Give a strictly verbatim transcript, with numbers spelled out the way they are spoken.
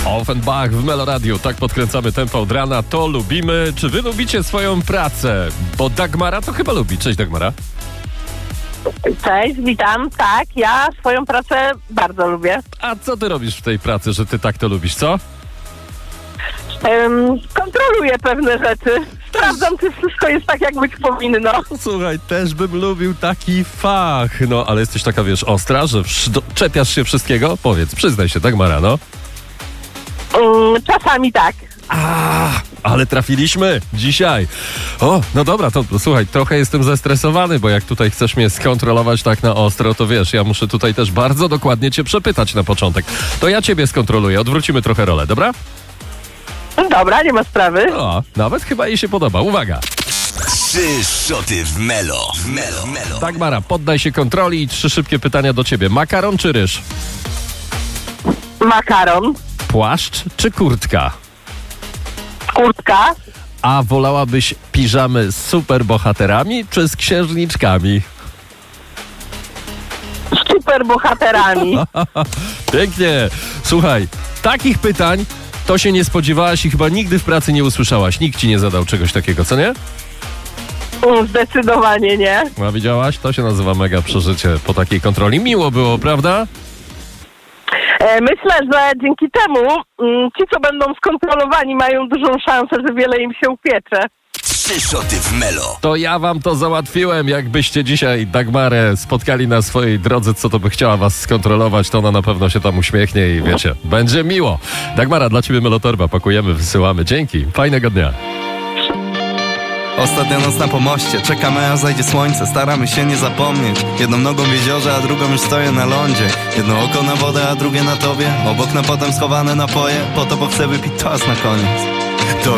Offenbach w Meloradiu. Tak podkręcamy tempo od rana. To lubimy. Czy wy lubicie swoją pracę? Bo Dagmara to chyba lubi. Cześć, Dagmara. Cześć, witam. Tak, ja swoją pracę bardzo lubię. A co ty robisz w tej pracy, że ty tak to lubisz, co? Um, kontroluję pewne rzeczy. Sprawdzam, czy wszystko jest tak, jak być powinno. Słuchaj, też bym lubił taki fach. No, ale jesteś taka, wiesz, ostra, że wsz- do- czepiasz się wszystkiego? Powiedz, przyznaj się, Dagmara, no. Um, czasami tak. A, ale trafiliśmy dzisiaj. O, no dobra, to słuchaj, trochę jestem zestresowany, bo jak tutaj chcesz mnie skontrolować tak na ostro, to wiesz, ja muszę tutaj też bardzo dokładnie cię przepytać na początek. To ja ciebie skontroluję, odwrócimy trochę rolę, dobra? Dobra, nie ma sprawy. O, nawet chyba jej się podoba. Uwaga! Trzy szoty w Melo. W Melo. Melo. Dagmara, poddaj się kontroli i trzy szybkie pytania do ciebie. Makaron czy ryż? Makaron, Płaszcz czy kurtka? kurtka, A wolałabyś piżamy z superbohaterami czy z księżniczkami? z superbohaterami. Pięknie. Słuchaj, takich pytań to się nie spodziewałaś i chyba nigdy w pracy nie usłyszałaś. Nikt ci nie zadał czegoś takiego, co nie? Um, zdecydowanie nie. A widziałaś? To się nazywa mega przeżycie po takiej kontroli. Miło było, prawda? E, myślę, że dzięki temu um, ci, co będą skontrolowani, mają dużą szansę, że wiele im się upiecze. Trzy szoty w Melo. To ja wam to załatwiłem. Jakbyście dzisiaj Dagmarę spotkali na swojej drodze, co to by chciała was skontrolować, to ona na pewno się tam uśmiechnie i wiecie, będzie miło. Dagmara, dla ciebie Melotorba. Pakujemy, wysyłamy. Dzięki. Fajnego dnia. Ostatnia noc na pomoście, czekamy aż zajdzie słońce. Staramy się nie zapomnieć. Jedną nogą w jeziorze, a drugą już stoję na lądzie. Jedno oko na wodę, a drugie na tobie. Obok na potem schowane napoje. Po to, bo chcę wypić toast na koniec. To